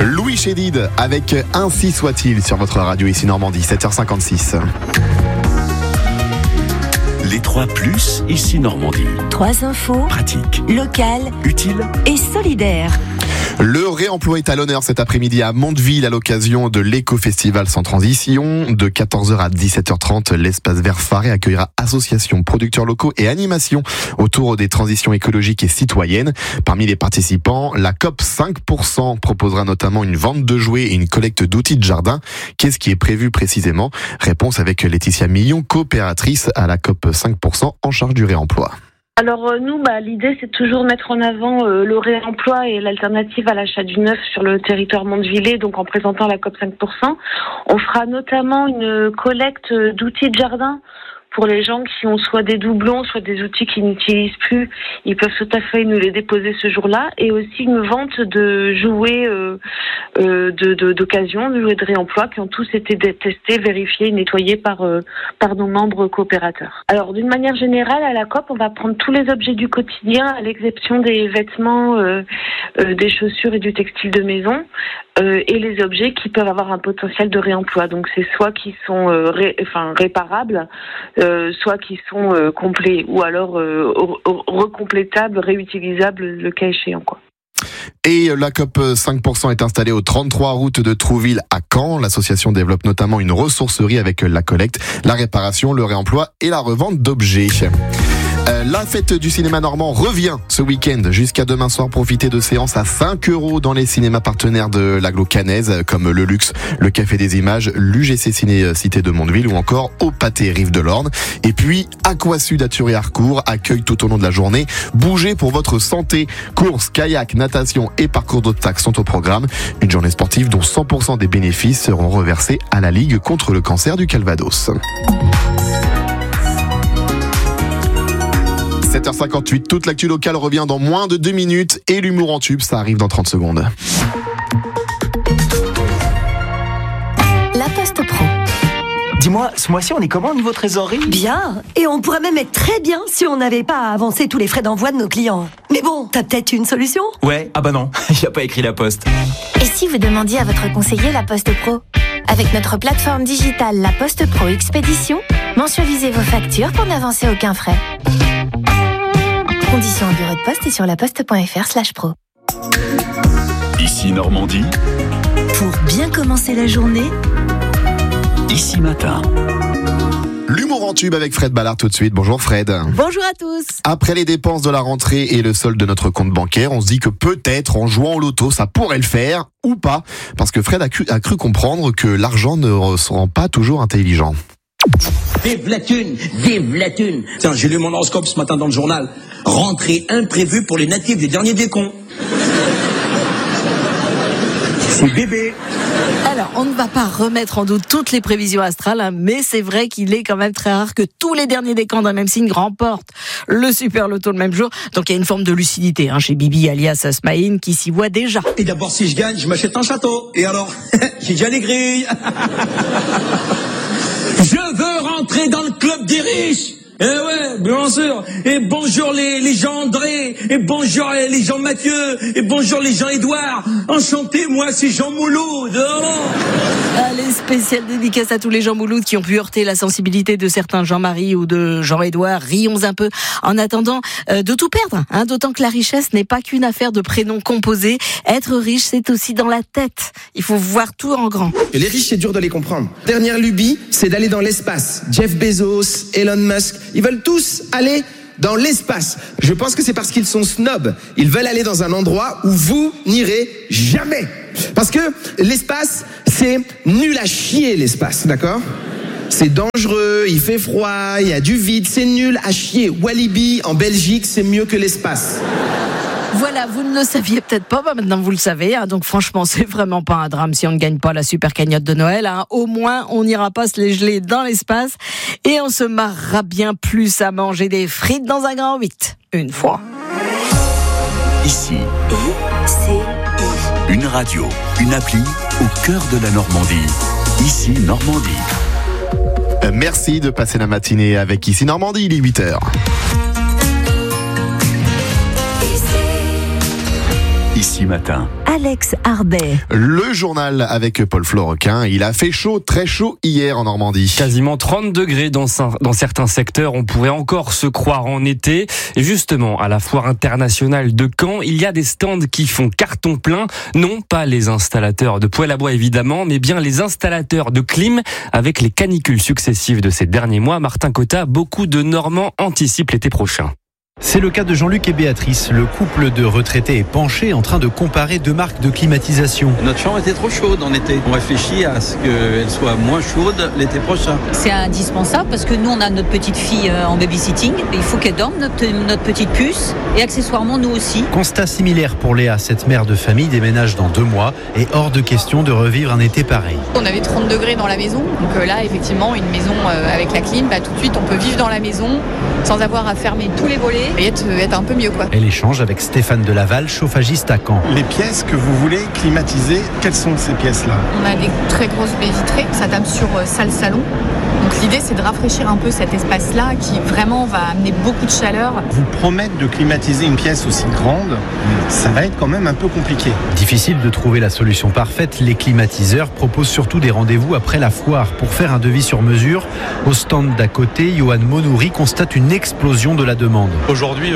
Louis Chédid avec Ainsi soit-il sur votre radio ici Normandie, 7h56. Les 3 plus ici Normandie. 3 infos Pratiques, locales utiles et solidaires. Le réemploi est à l'honneur cet après-midi à Mondeville à l'occasion de l'éco-festival sans transition. De 14h à 17h30, l'espace vert Faré accueillera associations, producteurs locaux et animations autour des transitions écologiques et citoyennes. Parmi les participants, la COP 5% proposera notamment une vente de jouets et une collecte d'outils de jardin. Qu'est-ce qui est prévu précisément? Réponse avec Laetitia Millon, coopératrice à la COP 5% en charge du réemploi. Alors nous, l'idée c'est toujours mettre en avant le réemploi et l'alternative à l'achat du neuf sur le territoire mondevillais, donc en présentant la COP 5%. On fera notamment une collecte d'outils de jardin pour les gens qui ont soit des doublons, soit des outils qu'ils n'utilisent plus. Ils peuvent tout à fait nous les déposer ce jour-là. Et aussi une vente de jouets d'occasion, de jouets de réemploi qui ont tous été testés, vérifiés, nettoyés par nos membres coopérateurs. Alors d'une manière générale, à la COP, on va prendre tous les objets du quotidien, à l'exception des vêtements, des chaussures et du textile de maison, et les objets qui peuvent avoir un potentiel de réemploi. Donc c'est soit qui sont réparables, soit qui sont complets, ou alors recomplétables, réutilisables le cas échéant, quoi. Et la COP 5% est installée aux 33 routes de Trouville à Caen. L'association développe notamment une ressourcerie avec la collecte, la réparation, le réemploi et la revente d'objets. La fête du cinéma normand revient ce week-end. Jusqu'à demain soir, profitez de séances à 5 € dans les cinémas partenaires de l'agglo cannaise, comme le Luxe, le Café des Images, l'UGC Ciné Cité de Mondeville ou encore au Pâté Rive de l'Orne. Et puis, Aquasud à Thury-Harcourt accueille tout au long de la journée Bougez pour votre santé. Courses, kayak, natation et parcours d'obstacles sont au programme. Une journée sportive dont 100% des bénéfices seront reversés à la Ligue contre le cancer du Calvados. 7h58, toute l'actu locale revient dans moins de 2 minutes et l'humour en tube, ça arrive dans 30 secondes. La Poste Pro. Dis-moi, ce mois-ci, on est comment au niveau trésorerie? Bien, et on pourrait même être très bien si on n'avait pas à avancer tous les frais d'envoi de nos clients. Mais bon, t'as peut-être une solution? Ouais, non, il a pas écrit la Poste. Et si vous demandiez à votre conseiller La Poste Pro? Avec notre plateforme digitale La Poste Pro Expédition, mensualisez vos factures pour n'avancer aucun frais. Conditions en bureau de poste et sur laposte.fr/pro. Ici Normandie, Pour bien commencer la journée, ici matin. L'humour en tube avec Fred Ballard tout de suite. Bonjour Fred. Bonjour à tous. Après les dépenses de la rentrée et le solde de notre compte bancaire, on se dit que peut-être en jouant au loto, ça pourrait le faire ou pas. Parce que Fred a cru comprendre que l'argent ne se rend pas toujours intelligent. Vive la thune, vive la thune. Tiens, j'ai lu mon horoscope ce matin dans le journal. Rentrée imprévue pour les natifs des derniers des cons. C'est bébé. Alors, on ne va pas remettre en doute toutes les prévisions astrales, mais c'est vrai qu'il est quand même très rare que tous les derniers décans d'un même signe remportent le super loto le même jour. Donc il y a une forme de lucidité chez Bibi alias Smaïn qui s'y voit déjà. Et d'abord, si je gagne, je m'achète un château. Et alors, j'ai déjà les grilles. Je veux rentrer dans le club des riches. Eh ouais, bien sûr. Et bonjour les Jean-André, et bonjour les Jean-Mathieu, et bonjour les Jean-Édouard. Enchanté, moi c'est Jean Mouloud. Allez, spéciale dédicace à tous les Jean Mouloud qui ont pu heurter la sensibilité de certains Jean-Marie ou de Jean-Édouard. Rions un peu en attendant de tout perdre. D'autant que la richesse n'est pas qu'une affaire de prénoms composés. Être riche, c'est aussi dans la tête. Il faut voir tout en grand. Et les riches, c'est dur de les comprendre. Dernière lubie, c'est d'aller dans l'espace. Jeff Bezos, Elon Musk, ils veulent tous aller dans l'espace. Je pense que c'est parce qu'ils sont snobs. Ils veulent aller dans un endroit où vous n'irez jamais. Parce que l'espace, c'est nul à chier, l'espace, d'accord ? C'est dangereux, il fait froid, il y a du vide, c'est nul à chier. Walibi, en Belgique, c'est mieux que l'espace. Voilà, vous ne le saviez peut-être pas, maintenant vous le savez. Donc franchement, c'est vraiment pas un drame si on ne gagne pas la super cagnotte de Noël. Au moins, on n'ira pas se les geler dans l'espace et on se marrera bien plus à manger des frites dans un grand 8. Une fois. Ici, une radio, une appli au cœur de la Normandie. Ici Normandie. Merci de passer la matinée avec Ici Normandie, il est 8h. Ici Matin. Alex Arbet. Le journal avec Paul Florequin. Il a fait chaud, très chaud hier en Normandie. Quasiment 30 degrés dans certains secteurs. On pourrait encore se croire en été. Et justement, à la foire internationale de Caen, il y a des stands qui font carton plein. Non, pas les installateurs de poêle à bois évidemment, mais bien les installateurs de clim. Avec les canicules successives de ces derniers mois, Martin Cotta, beaucoup de Normands anticipent l'été prochain. C'est le cas de Jean-Luc et Béatrice. Le couple de retraités est penché en train de comparer deux marques de climatisation. Notre chambre était trop chaude en été. On réfléchit à ce qu'elle soit moins chaude l'été prochain. C'est indispensable parce que nous, on a notre petite fille en babysitting. Il faut qu'elle dorme, notre petite puce. Et accessoirement, nous aussi. Constat similaire pour Léa. Cette mère de famille déménage dans 2 mois et hors de question de revivre un été pareil. On avait 30 degrés dans la maison. Donc là, effectivement, une maison avec la clim, tout de suite, on peut vivre dans la maison sans avoir à fermer tous les volets. Et être un peu mieux quoi. Elle échange avec Stéphane Delaval, chauffagiste à Caen. Les pièces que vous voulez climatiser, quelles sont ces pièces-là ? On a des très grosses baies vitrées, ça tape sur salle-salon. Donc l'idée c'est de rafraîchir un peu cet espace-là qui vraiment va amener beaucoup de chaleur. Vous promettre de climatiser une pièce aussi grande, ça va être quand même un peu compliqué. Difficile de trouver la solution parfaite. Les climatiseurs proposent surtout des rendez-vous après la foire pour faire un devis sur mesure. Au stand d'à côté, Johan Monouri constate une explosion de la demande. Aujourd'hui,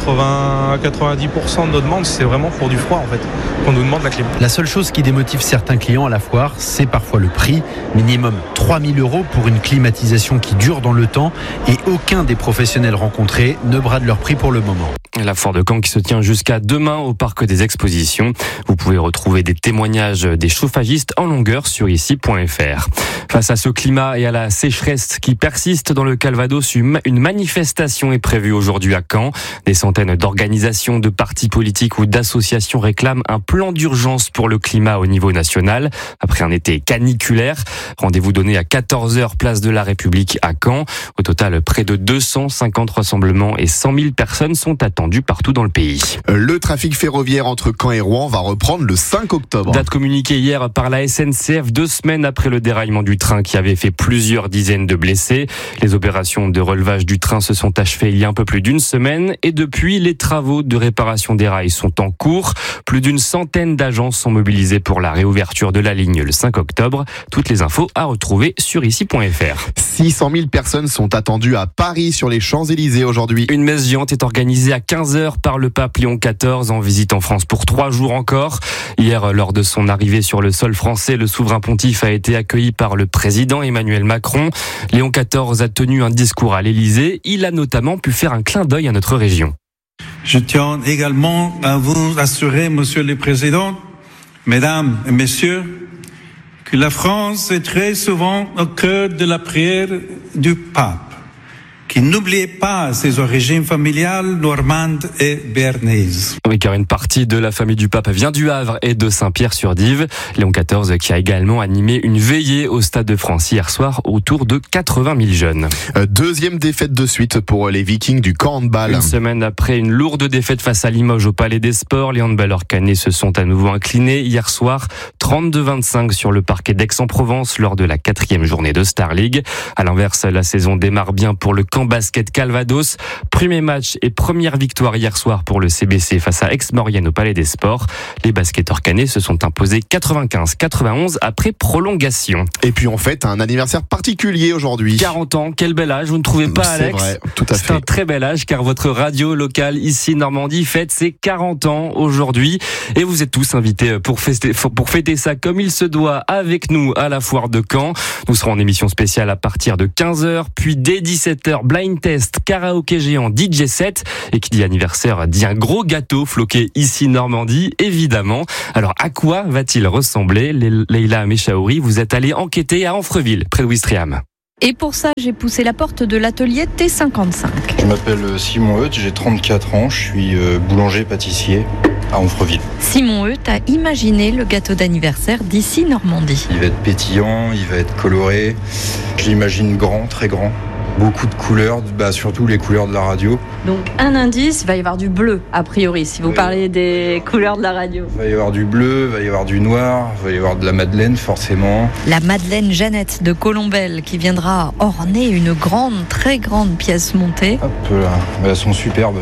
80 à 90% de nos demandes, c'est vraiment pour du froid en fait, qu'on nous demande la clim. La seule chose qui démotive certains clients à la foire, c'est parfois le prix. Minimum 3 000 € pour une climatisation qui dure dans le temps et aucun des professionnels rencontrés ne brade leur prix pour le moment. La foire de Caen qui se tient jusqu'à demain au Parc des Expositions. Vous pouvez retrouver des témoignages des chauffagistes en longueur sur ici.fr. Face à ce climat et à la sécheresse qui persiste dans le Calvados, une manifestation est prévue aujourd'hui à Caen. Des centaines d'organisations, de partis politiques ou d'associations réclament un plan d'urgence pour le climat au niveau national. Après un été caniculaire, rendez-vous donné à 14h place de la République à Caen. Au total, près de 250 rassemblements et 100 000 personnes sont attendues partout dans le pays. Le trafic ferroviaire entre Caen et Rouen va reprendre le 5 octobre. Date communiquée hier par la SNCF 2 semaines après le déraillement du train qui avait fait plusieurs dizaines de blessés. Les opérations de relevage du train se sont achevées il y a un peu plus d'1 semaine et depuis, les travaux de réparation des rails sont en cours. Plus d'une centaine d'agents sont mobilisés pour la réouverture de la ligne le 5 octobre. Toutes les infos à retrouver sur ici.fr. 600 000 personnes sont attendues à Paris sur les Champs-Élysées aujourd'hui. Une messe géante est organisée à 15h par le pape Léon XIV en visite en France pour 3 jours encore. Hier, lors de son arrivée sur le sol français, le souverain pontife a été accueilli par le président Emmanuel Macron. Léon XIV a tenu un discours à l'Élysée. Il a notamment pu faire un clin d'œil à notre région. Je tiens également à vous assurer, Monsieur le Président, Mesdames et Messieurs, que la France est très souvent au cœur de la prière du pape, qui n'oubliait pas ses origines familiales normandes et béarnaises. Oui, car une partie de la famille du pape vient du Havre et de Saint-Pierre-sur-Dive. Léon XIV qui a également animé une veillée au Stade de France hier soir autour de 80 000 jeunes. Deuxième défaite de suite pour les Vikings du camp handball. Une semaine après une lourde défaite face à Limoges au Palais des Sports, les handballeurs cannais se sont à nouveau inclinés hier soir 32-25 sur le parquet d'Aix-en-Provence lors de la 4e journée de Star League. À l'inverse, la saison démarre bien pour le camp basket Calvados. Premier match et première victoire hier soir pour le CBC face à Aix-Maurienne au Palais des Sports. Les basketteurs cannais se sont imposés 95-91 après prolongation. Et puis on fête un anniversaire particulier aujourd'hui. 40 ans, quel bel âge, vous ne trouvez pas, Alex ? C'est vrai, tout à fait. C'est un très bel âge car votre radio locale ici Normandie fête ses 40 ans aujourd'hui et vous êtes tous invités pour fêter ça comme il se doit avec nous à la foire de Caen. Nous serons en émission spéciale à partir de 15h puis dès 17h blind test, karaoké géant, DJ set et qui dit anniversaire dit un gros gâteau floqué ici Normandie évidemment. Alors à quoi va-t-il ressembler ? Leïla Mechaouri, vous êtes allée enquêter à Amfreville près de Ouistreham. Et pour ça, j'ai poussé la porte de l'atelier T55. Je m'appelle Simon Heut, j'ai 34 ans, je suis boulanger-pâtissier à Amfreville. Simon Heut a imaginé le gâteau d'anniversaire d'ici Normandie. Il va être pétillant, il va être coloré, je l'imagine grand, très grand. Beaucoup de couleurs, surtout les couleurs de la radio. Donc un indice, il va y avoir du bleu a priori, si vous parlez des couleurs de la radio. Il va y avoir du bleu, il va y avoir du noir, il va y avoir de la madeleine forcément. La madeleine Jeannette de Colombelle qui viendra orner une grande, très grande pièce montée. Hop là, elles sont superbes.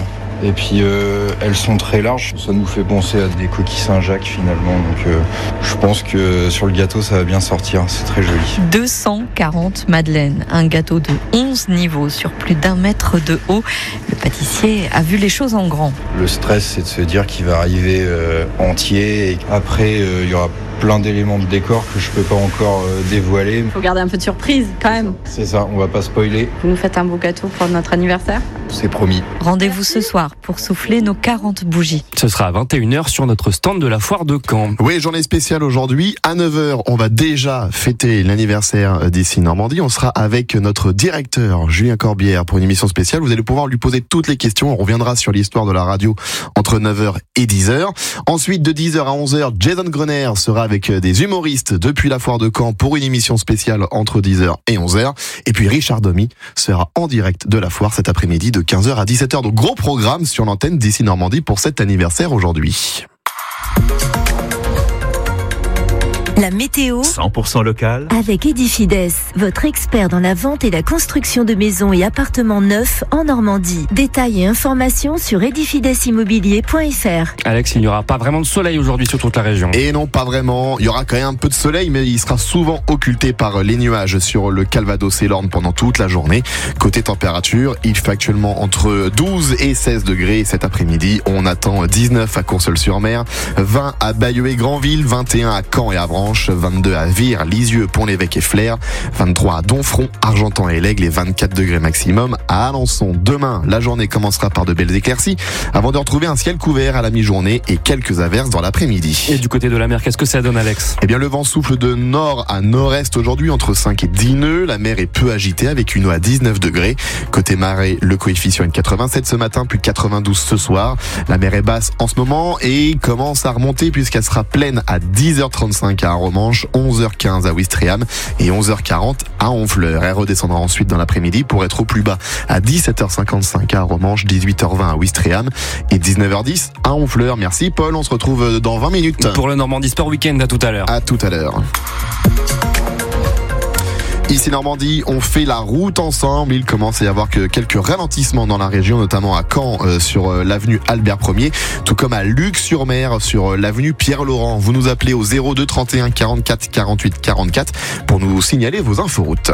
Et puis elles sont très larges, ça nous fait penser à des coquilles Saint-Jacques finalement. Donc je pense que sur le gâteau ça va bien sortir, c'est très joli. 240 madeleines, un gâteau de 11 niveaux sur plus d'1 mètre de haut. Le pâtissier a vu les choses en grand. Le stress, c'est de se dire qu'il va arriver entier et après il y aura plein d'éléments de décor que je peux pas encore dévoiler. Il faut garder un peu de surprise quand même. C'est ça, on va pas spoiler. Vous nous faites un beau gâteau pour notre anniversaire ? C'est promis. Rendez-vous ce soir pour souffler nos 40 bougies. Ce sera à 21h sur notre stand de la foire de Caen. Oui, journée spéciale aujourd'hui. À 9h, on va déjà fêter l'anniversaire d'ici Normandie. On sera avec notre directeur, Julien Corbière, pour une émission spéciale. Vous allez pouvoir lui poser toutes les questions. On reviendra sur l'histoire de la radio entre 9h et 10h. Ensuite, de 10h à 11h, Jason Grener sera avec des humoristes depuis la foire de Caen pour une émission spéciale entre 10h et 11h. Et puis Richard Domy sera en direct de la foire cet après-midi de 15h à 17h. Donc gros programme sur l'antenne d'ici Normandie pour cet anniversaire aujourd'hui. La météo 100% local avec Edifides, votre expert dans la vente et la construction de maisons et appartements neufs en Normandie. Détails et informations sur edifidеsimmobilier.fr. Alex, il n'y aura pas vraiment de soleil aujourd'hui sur toute la région. Et non, pas vraiment. Il y aura quand même un peu de soleil, mais il sera souvent occulté par les nuages sur le Calvados et l'Orne pendant toute la journée. Côté température, il fait actuellement entre 12 et 16 degrés cet après-midi. On attend 19 à Courseulles-sur-Mer, 20 à Bayeux et Granville, 21 à Caen et Avranches, 22 à Vire, Lisieux, Pont-l'Évêque et Flers, 23 à Donfront, Argentan et l'Aigle et 24 degrés maximum à Alençon. Demain, la journée commencera par de belles éclaircies avant de retrouver un ciel couvert à la mi-journée et quelques averses dans l'après-midi. Et du côté de la mer, qu'est-ce que ça donne, Alex ? Eh bien, le vent souffle de nord à nord-est aujourd'hui entre 5 et 10 nœuds. La mer est peu agitée avec une eau à 19 degrés. Côté marée, le coefficient est de 87 ce matin, puis 92 ce soir. La mer est basse en ce moment et commence à remonter puisqu'elle sera pleine à 10h35 à Romanche, 11h15 à Ouistreham et 11h40 à Honfleur. Elle redescendra ensuite dans l'après-midi pour être au plus bas à 17h55 à Romanche, 18h20 à Ouistreham et 19h10 à Honfleur. Merci Paul, on se retrouve dans 20 minutes. Pour le Normandie Sport Weekend, à tout à l'heure. À tout à l'heure. Ici Normandie, on fait la route ensemble. Il commence à y avoir quelques ralentissements dans la région, notamment à Caen sur l'avenue Albert Ier, tout comme à Luc-sur-Mer sur l'avenue Pierre-Laurent. Vous nous appelez au 02 31 44 48 44 pour nous signaler vos inforoutes.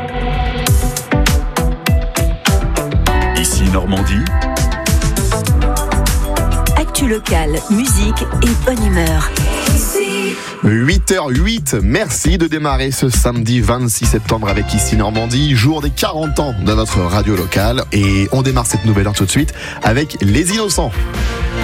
Ici Normandie. Actu locale, musique et bonne humeur. 8h08, merci de démarrer ce samedi 26 septembre avec Ici Normandie, jour des 40 ans de notre radio locale. Et on démarre cette nouvelle heure tout de suite avec Les Innocents.